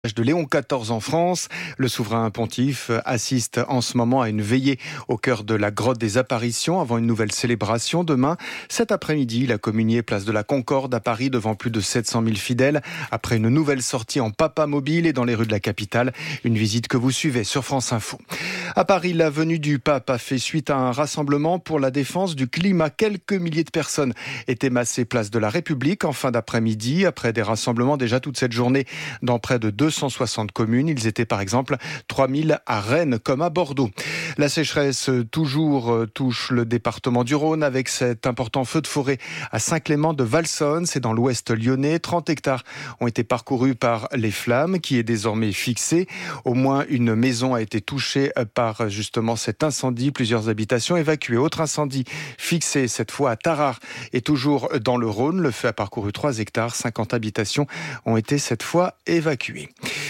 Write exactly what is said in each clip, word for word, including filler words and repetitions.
De Léon quatorze en France. Le souverain pontife assiste en ce moment à une veillée au cœur de la grotte des apparitions avant une nouvelle célébration demain. Cet après-midi, il a communié place de la Concorde à Paris devant plus de sept cent mille fidèles après une nouvelle sortie en Papamobile et dans les rues de la capitale. Une visite que vous suivez sur France Info. À Paris, la venue du pape a fait suite à un rassemblement pour la défense du climat. Quelques milliers de personnes étaient massées place de la République en fin d'après-midi après des rassemblements déjà toute cette journée dans près de deux cent soixante communes. Ils étaient par exemple trois mille à Rennes comme à Bordeaux. La sécheresse toujours touche le département du Rhône avec cet important feu de forêt à Saint-Clément de Valsonne. C'est dans l'ouest lyonnais. trente hectares ont été parcourus par les flammes qui est désormais fixée. Au moins une maison a été touchée par justement cet incendie. Plusieurs habitations évacuées. Autre incendie fixé cette fois à Tarare et toujours dans le Rhône. Le feu a parcouru trois hectares. cinquante habitations ont été cette fois évacuées.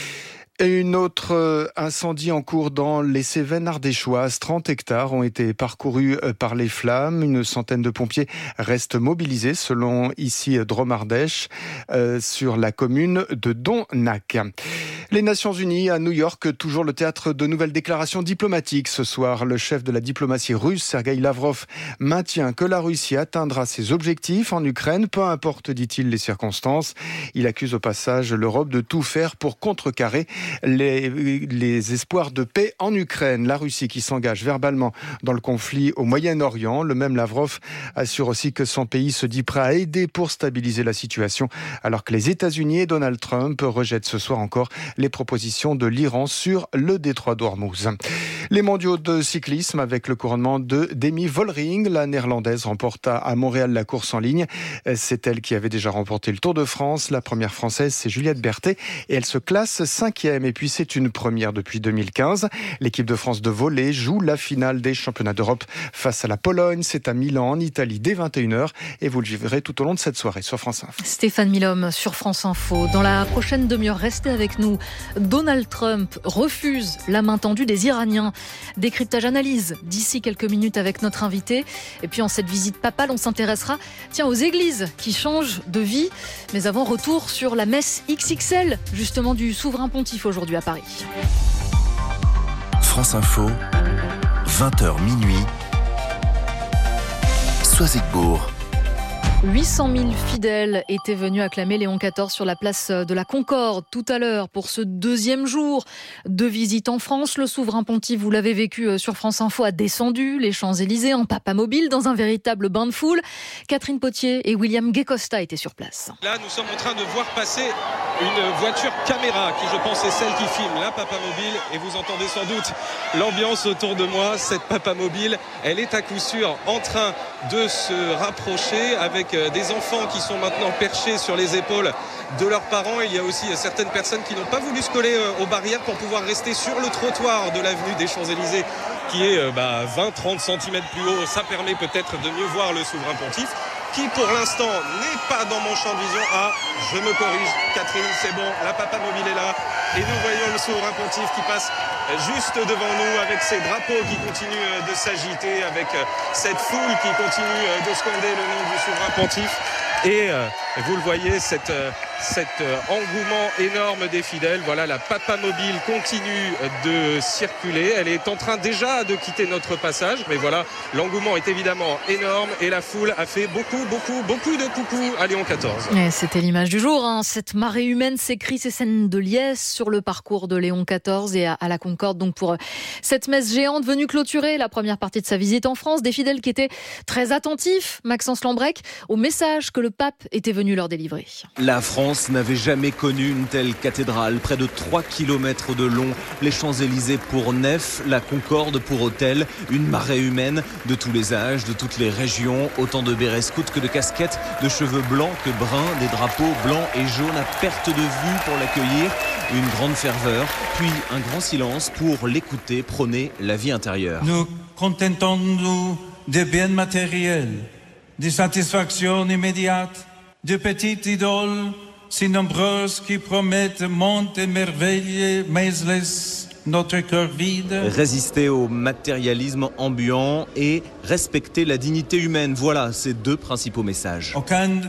Une autre incendie en cours dans les Cévennes ardéchoises. trente hectares ont été parcourus par les flammes. Une centaine de pompiers restent mobilisés selon ici Drôme Ardèche euh, sur la commune de Donnac. Les Nations Unies à New York, toujours le théâtre de nouvelles déclarations diplomatiques. Ce soir, le chef de la diplomatie russe, Sergueï Lavrov, maintient que la Russie atteindra ses objectifs en Ukraine, peu importe, dit-il, les circonstances. Il accuse au passage l'Europe de tout faire pour contrecarrer les, les espoirs de paix en Ukraine. La Russie qui s'engage verbalement dans le conflit au Moyen-Orient. Le même Lavrov assure aussi que son pays se dit prêt à aider pour stabiliser la situation, alors que les États-Unis et Donald Trump rejettent ce soir encore les propositions de l'Iran sur le détroit d'Ormuz. Les mondiaux de cyclisme avec le couronnement de Demi Vollering. La néerlandaise remporta à Montréal la course en ligne. C'est elle qui avait déjà remporté le Tour de France. La première française, c'est Juliette Berthet et elle se classe cinquième. Et puis c'est une première depuis deux mille quinze. L'équipe de France de volley joue la finale des championnats d'Europe face à la Pologne. C'est à Milan en Italie dès vingt et une heures et vous le vivrez tout au long de cette soirée sur France Info. Stéphane Milhomme sur France Info. Dans la prochaine demi-heure, restez avec nous. Donald Trump refuse la main tendue des Iraniens. Décryptage analyse d'ici quelques minutes avec notre invité. Et puis en cette visite papale, on s'intéressera tiens, aux églises qui changent de vie. Mais avant, retour sur la messe X X L justement du souverain pontife aujourd'hui à Paris. France Info, vingt heures minuit, Soisigbourg. huit cent mille fidèles étaient venus acclamer Léon quatorze sur la place de la Concorde tout à l'heure pour ce deuxième jour de visite en France. Le souverain pontife, vous l'avez vécu sur France Info, a descendu les Champs-Élysées en Papamobile dans un véritable bain de foule. Catherine Potier et William Gay-Costa étaient sur place. Là, nous sommes en train de voir passer une voiture caméra qui, je pense, est celle qui filme la Papamobile. Et vous entendez sans doute l'ambiance autour de moi. Cette Papamobile, elle est à coup sûr en train de se rapprocher avec des enfants qui sont maintenant perchés sur les épaules de leurs parents. Il y a aussi certaines personnes qui n'ont pas voulu se coller aux barrières pour pouvoir rester sur le trottoir de l'avenue des Champs-Élysées qui est bah, vingt à trente centimètres plus haut. Ça permet peut-être de mieux voir le souverain pontife qui pour l'instant n'est pas dans mon champ de vision. Ah, je me corrige, Catherine, c'est bon, la Papamobile est là et nous voyons le souverain pontife qui passe juste devant nous avec ses drapeaux qui continuent de s'agiter, avec cette foule qui continue de scander le nom du souverain pontife. Et euh, vous le voyez, cette, euh, cet euh, engouement énorme des fidèles. Voilà, la Papamobile continue de circuler. Elle est en train déjà de quitter notre passage. Mais voilà, l'engouement est évidemment énorme et la foule a fait beaucoup, beaucoup, beaucoup de coucou à Léon quatorze. Et c'était l'image du jour, hein. Cette marée humaine, ces cris, ces scènes de liesse sur le parcours de Léon quatorze et à, à la Concorde. Donc pour cette messe géante venue clôturer la première partie de sa visite en France, des fidèles qui étaient très attentifs, Maxence Lambrec, au message que le pape était venu leur délivrer. La France n'avait jamais connu une telle cathédrale, près de trois kilomètres de long, les Champs-Élysées pour nef, la Concorde pour autel, une marée humaine de tous les âges, de toutes les régions, autant de bérets scouts que de casquettes, de cheveux blancs que bruns, des drapeaux blancs et jaunes à perte de vue pour l'accueillir, une grande ferveur, puis un grand silence pour l'écouter prôner la vie intérieure. Nous contentons-nous des biens matériels, des satisfactions immédiates, de petites idoles si nombreuses qui promettent monts et merveilles, mais laissent notre cœur vide. Résister au matérialisme ambiant et respecter la dignité humaine. Voilà ces deux principaux messages. Aucun